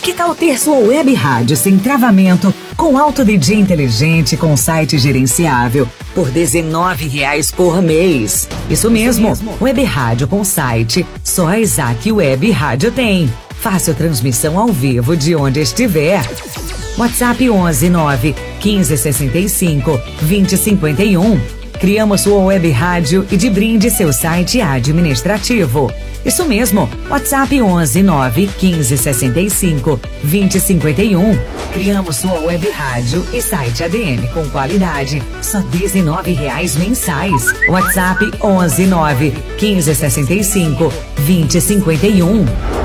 Que tal ter sua web rádio sem travamento, com alto DJ inteligente, com site gerenciável, por R$19 por mês? Isso mesmo, web rádio com site, só a Isaac Web Rádio tem. Fácil transmissão ao vivo de onde estiver. WhatsApp 11 9 15 65 20 51. Criamos sua web rádio e de brinde seu site administrativo. Isso mesmo, WhatsApp 11 9 15 65 20 51. Criamos sua web rádio e site ADM com qualidade, só R$19 mensais. WhatsApp 11 9 15 65 20 51.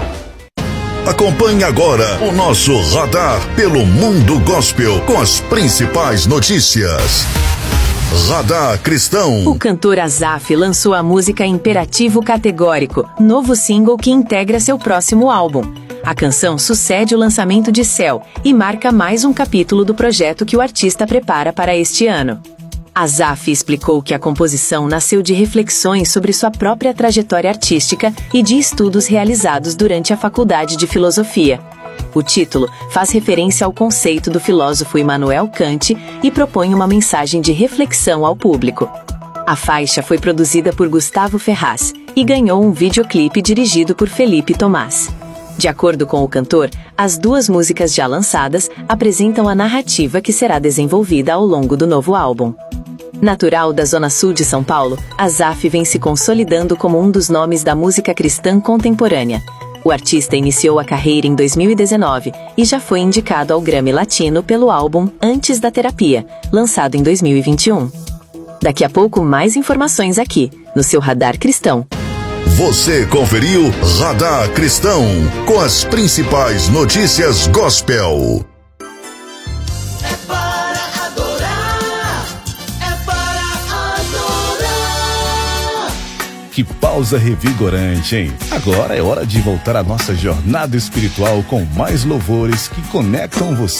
Acompanhe agora o nosso radar pelo mundo gospel com as principais notícias. Radar Cristão. O cantor Azaf lançou a música Imperativo Categórico, novo single que integra seu próximo álbum. A canção sucede o lançamento de Céu e marca mais um capítulo do projeto que o artista prepara para este ano. Azaf explicou que a composição nasceu de reflexões sobre sua própria trajetória artística e de estudos realizados durante a Faculdade de Filosofia. O título faz referência ao conceito do filósofo Immanuel Kant e propõe uma mensagem de reflexão ao público. A faixa foi produzida por Gustavo Ferraz e ganhou um videoclipe dirigido por Felipe Tomás. De acordo com o cantor, as duas músicas já lançadas apresentam a narrativa que será desenvolvida ao longo do novo álbum. Natural da Zona Sul de São Paulo, Azaf vem se consolidando como um dos nomes da música cristã contemporânea. O artista iniciou a carreira em 2019 e já foi indicado ao Grammy Latino pelo álbum Antes da Terapia, lançado em 2021. Daqui a pouco, mais informações aqui, no seu Radar Cristão. Você conferiu Radar Cristão, com as principais notícias gospel. Que pausa revigorante, hein? Agora é hora de voltar à nossa jornada espiritual com mais louvores que conectam você